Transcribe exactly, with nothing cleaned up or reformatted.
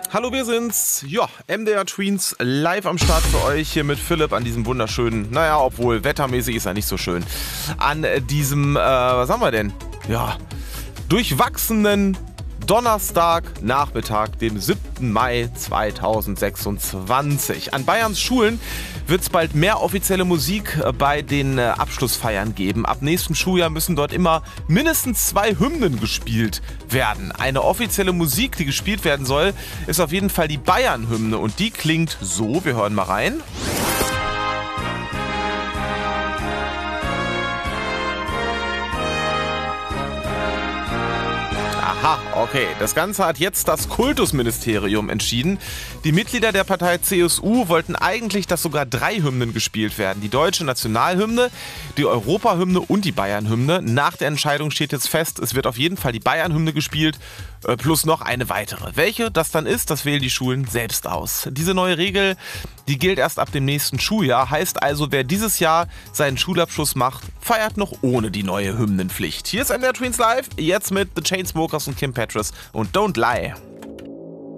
Hallo, wir sind's. Ja, M D R Tweens live am Start für euch hier mit Philipp an diesem wunderschönen, naja, obwohl wettermäßig ist er nicht so schön, an diesem, äh, was haben wir denn? Ja, durchwachsenen Donnerstagnachmittag, dem siebten Mai zweitausendsechsundzwanzig. An Bayerns Schulen wird es bald mehr offizielle Musik bei den Abschlussfeiern geben. Ab nächstem Schuljahr müssen dort immer mindestens zwei Hymnen gespielt werden. Eine offizielle Musik, die gespielt werden soll, ist auf jeden Fall die Bayern-Hymne und die klingt so. Wir hören mal rein. Aha, okay. Das Ganze hat jetzt das Kultusministerium entschieden. Die Mitglieder der Partei C S U wollten eigentlich, dass sogar drei Hymnen gespielt werden. Die deutsche Nationalhymne, die Europahymne und die Bayernhymne. Nach der Entscheidung steht jetzt fest, es wird auf jeden Fall die Bayernhymne gespielt, plus noch eine weitere. Welche das dann ist, das wählen die Schulen selbst aus. Diese neue Regel, die gilt erst ab dem nächsten Schuljahr. Heißt also, wer dieses Jahr seinen Schulabschluss macht, feiert noch ohne die neue Hymnenpflicht. Hier ist M D R Tweens Live, jetzt mit The Chainsmokers und Kim Petras und Don't Lie.